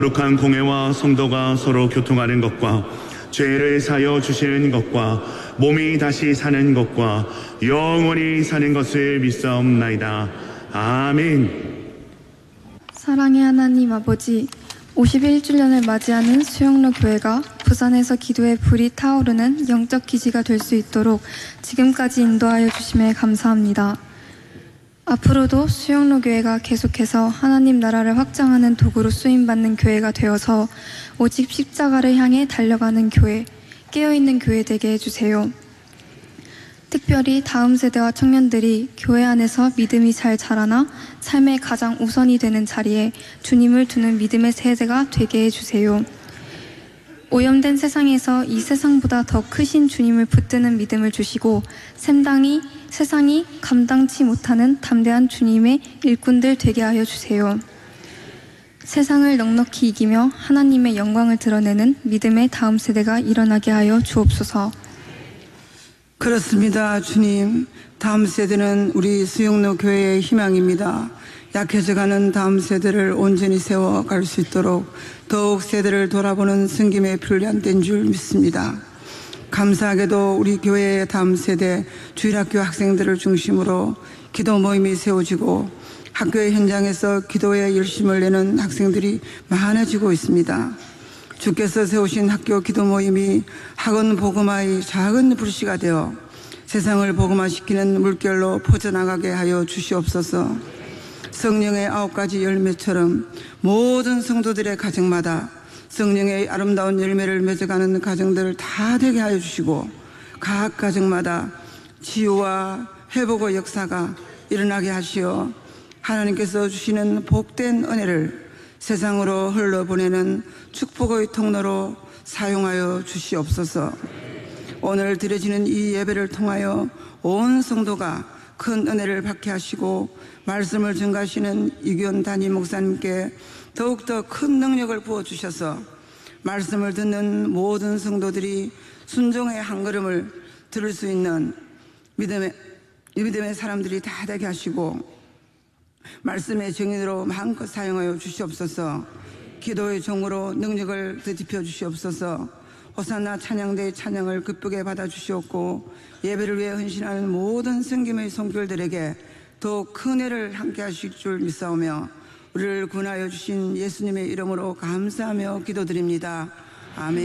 거룩한 공회와 성도가 서로 교통하는 것과 죄를 사여 주시는 것과 몸이 다시 사는 것과 영원히 사는 것을 믿사옵나이다. 아멘. 사랑의 하나님 아버지, 51주년을 맞이하는 수영로 교회가 부산에서 기도의 불이 타오르는 영적 기지가 될 수 있도록 지금까지 인도하여 주심에 감사합니다. 앞으로도 수영로 교회가 계속해서 하나님 나라를 확장하는 도구로 쓰임받는 교회가 되어서 오직 십자가를 향해 달려가는 교회, 깨어있는 교회 되게 해주세요. 특별히 다음 세대와 청년들이 교회 안에서 믿음이 잘 자라나 삶의 가장 우선이 되는 자리에 주님을 두는 믿음의 세대가 되게 해주세요. 오염된 세상에서 이 세상보다 더 크신 주님을 붙드는 믿음을 주시고 세상이 감당치 못하는 담대한 주님의 일꾼들 되게 하여 주세요. 세상을 넉넉히 이기며 하나님의 영광을 드러내는 믿음의 다음 세대가 일어나게 하여 주옵소서. 그렇습니다. 주님, 다음 세대는 우리 수영로 교회의 희망입니다. 약해져가는 다음 세대를 온전히 세워갈 수 있도록 더욱 세대를 돌아보는 섬김의 훈련된 줄 믿습니다. 감사하게도 우리 교회의 다음 세대 주일학교 학생들을 중심으로 기도 모임이 세워지고 학교의 현장에서 기도에 열심을 내는 학생들이 많아지고 있습니다. 주께서 세우신 학교 기도 모임이 학원 복음화의 작은 불씨가 되어 세상을 복음화시키는 물결로 퍼져나가게 하여 주시옵소서. 성령의 9가지 열매처럼 모든 성도들의 가정마다 성령의 아름다운 열매를 맺어가는 가정들을 다 되게 하여 주시고 각 가정마다 치유와 회복의 역사가 일어나게 하시어 하나님께서 주시는 복된 은혜를 세상으로 흘러보내는 축복의 통로로 사용하여 주시옵소서. 오늘 드려지는 이 예배를 통하여 온 성도가 큰 은혜를 받게 하시고 말씀을 증가하시는 이규현 담임 목사님께 더욱더 큰 능력을 부어주셔서 말씀을 듣는 모든 성도들이 순종의 한 걸음을 들을 수 있는 믿음의 사람들이 다 되게 하시고 말씀의 증인으로 마음껏 사용하여 주시옵소서. 기도의 종으로 능력을 되짚여 주시옵소서. 호산나 찬양대의 찬양을 기쁘게 받아주시옵고 예배를 위해 헌신하는 모든 성김의 손길들에게 더욱 큰 은혜를 함께 하실 줄 믿사오며 우리를 구원하여 주신 예수님의 이름으로 감사하며 기도드립니다. 아멘.